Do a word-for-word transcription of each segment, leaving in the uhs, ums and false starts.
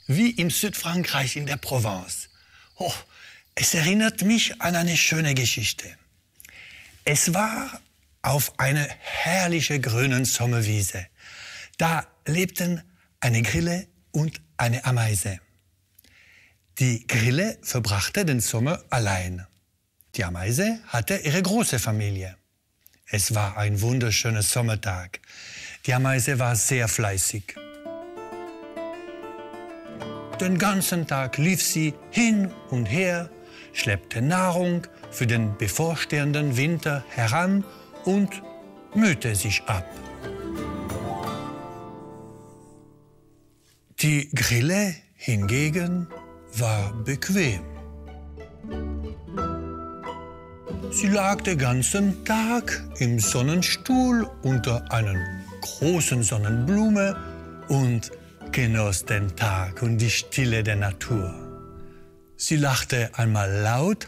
wie im Südfrankreich in der Provence. Oh, es erinnert mich an eine schöne Geschichte. Es war auf einer herrlichen grünen Sommerwiese. Da lebten eine Grille und eine Ameise. Die Grille verbrachte den Sommer allein. Die Ameise hatte ihre große Familie. Es war ein wunderschöner Sommertag. Die Ameise war sehr fleißig. Den ganzen Tag lief sie hin und her, schleppte Nahrung für den bevorstehenden Winter heran und mühte sich ab. Die Grille hingegen war bequem. Sie lag den ganzen Tag im Sonnenstuhl unter einer großen Sonnenblume und genoss den Tag und die Stille der Natur. Sie lachte einmal laut,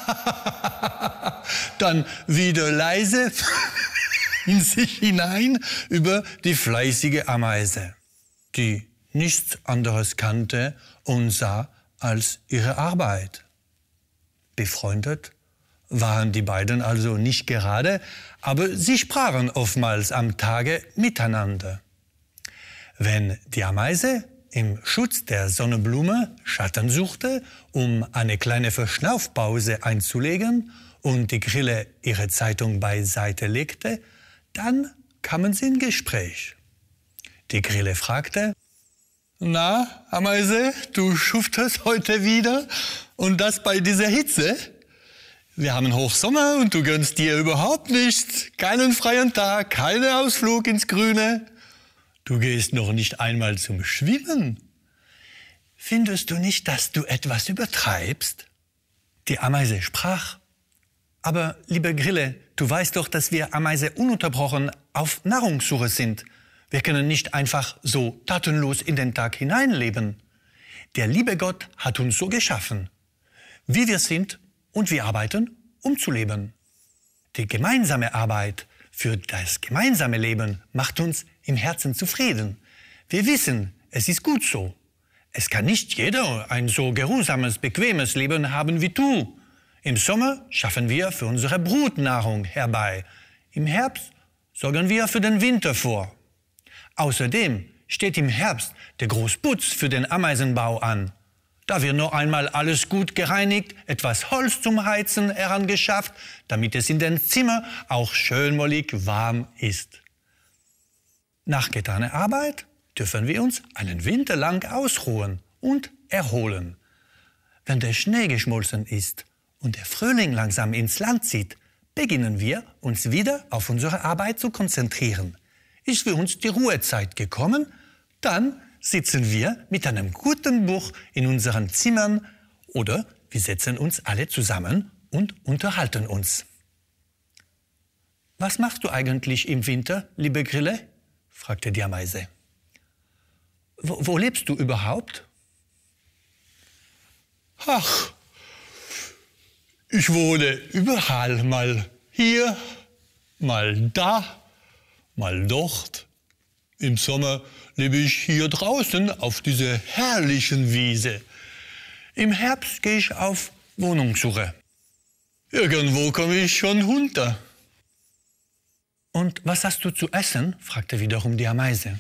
dann wieder leise in sich hinein über die fleißige Ameise, die nichts anderes kannte und sah als ihre Arbeit. Befreundet waren die beiden also nicht gerade, aber sie sprachen oftmals am Tage miteinander. Wenn die Ameise im Schutz der Sonnenblume Schatten suchte, um eine kleine Verschnaufpause einzulegen und die Grille ihre Zeitung beiseite legte, dann kamen sie in Gespräch. Die Grille fragte: »Na, Ameise, du schuftest heute wieder und das bei dieser Hitze? Wir haben Hochsommer und du gönnst dir überhaupt nichts, keinen freien Tag, keinen Ausflug ins Grüne. Du gehst noch nicht einmal zum Schwimmen. Findest du nicht, dass du etwas übertreibst?« Die Ameise sprach: »Aber, liebe Grille, du weißt doch, dass wir Ameise ununterbrochen auf Nahrungssuche sind. Wir können nicht einfach so tatenlos in den Tag hineinleben. Der liebe Gott hat uns so geschaffen, wie wir sind, und wir arbeiten, um zu leben. Die gemeinsame Arbeit für das gemeinsame Leben macht uns im Herzen zufrieden. Wir wissen, es ist gut so. Es kann nicht jeder ein so geruhsames, bequemes Leben haben wie du. Im Sommer schaffen wir für unsere Brutnahrung herbei. Im Herbst sorgen wir für den Winter vor. Außerdem steht im Herbst der Großputz für den Ameisenbau an. Da wird noch einmal alles gut gereinigt, etwas Holz zum Heizen herangeschafft, damit es in den Zimmern auch schön mollig warm ist. Nach getaner Arbeit dürfen wir uns einen Winter lang ausruhen und erholen. Wenn der Schnee geschmolzen ist und der Frühling langsam ins Land zieht, beginnen wir, uns wieder auf unsere Arbeit zu konzentrieren. Ist für uns die Ruhezeit gekommen, dann sitzen wir mit einem guten Buch in unseren Zimmern oder wir setzen uns alle zusammen und unterhalten uns. »Was machst du eigentlich im Winter, liebe Grille?« fragte die Ameise. Wo, wo lebst du überhaupt?« »Ach, ich wohne überall, mal hier, mal da, mal dort. Im Sommer lebe ich hier draußen auf dieser herrlichen Wiese. Im Herbst gehe ich auf Wohnungssuche. Irgendwo komme ich schon runter.« »Und was hast du zu essen?« fragte wiederum die Ameise.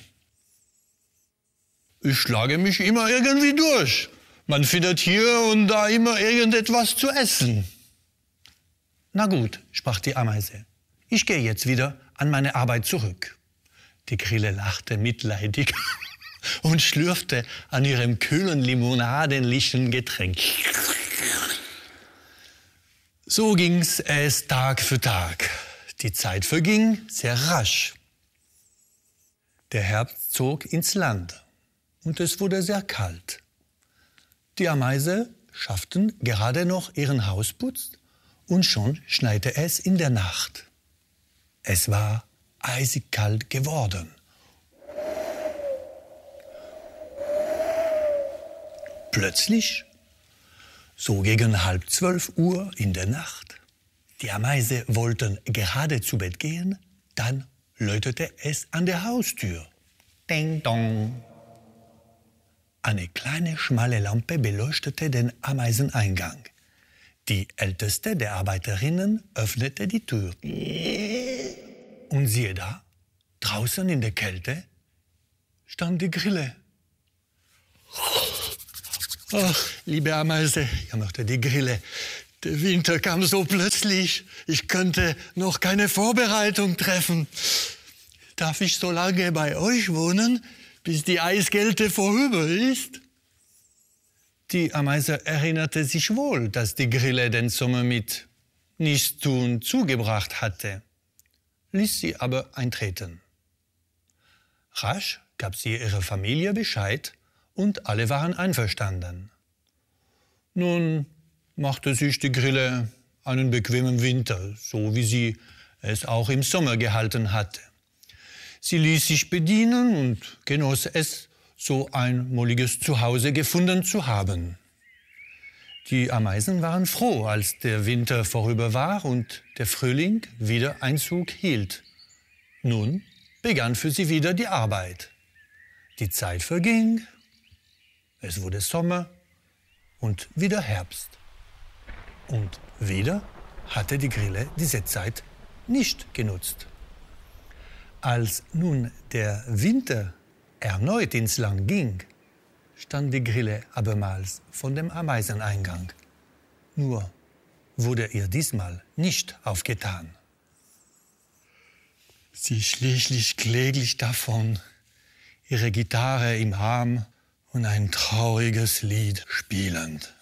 »Ich schlage mich immer irgendwie durch. Man findet hier und da immer irgendetwas zu essen.« »Na gut«, sprach die Ameise, »ich gehe jetzt wieder an meine Arbeit zurück.« Die Grille lachte mitleidig und schlürfte an ihrem kühlen limonadenlichen Getränk. So ging's es Tag für Tag. Die Zeit verging sehr rasch. Der Herbst zog ins Land und es wurde sehr kalt. Die Ameise schafften gerade noch ihren Hausputz und schon schneite es in der Nacht. Es war eisig kalt geworden. Plötzlich, so gegen halb zwölf Uhr in der Nacht, die Ameise wollten gerade zu Bett gehen, dann läutete es an der Haustür. Ding dong. Eine kleine, schmale Lampe beleuchtete den Ameiseneingang. Die älteste der Arbeiterinnen öffnete die Tür. Und siehe da, draußen in der Kälte stand die Grille. Ach, liebe Ameise, jammerte die Grille, der Winter kam so plötzlich, ich könnte noch keine Vorbereitung treffen. Darf ich so lange bei euch wohnen, bis die Eiskälte vorüber ist? Die Ameise erinnerte sich wohl, dass die Grille den Sommer mit Nichtstun zugebracht hatte, ließ sie aber eintreten. Rasch gab sie ihrer Familie Bescheid und alle waren einverstanden. Nun machte sich die Grille einen bequemen Winter, so wie sie es auch im Sommer gehalten hatte. Sie ließ sich bedienen und genoss es, so ein molliges Zuhause gefunden zu haben. Die Ameisen waren froh, als der Winter vorüber war und der Frühling wieder Einzug hielt. Nun begann für sie wieder die Arbeit. Die Zeit verging, es wurde Sommer und wieder Herbst. Und wieder hatte die Grille diese Zeit nicht genutzt. Als nun der Winter erneut ins Land ging, stand die Grille abermals vor dem Ameiseneingang. Nur wurde ihr diesmal nicht aufgetan. Sie schlich kläglich davon, ihre Gitarre im Arm und ein trauriges Lied spielend.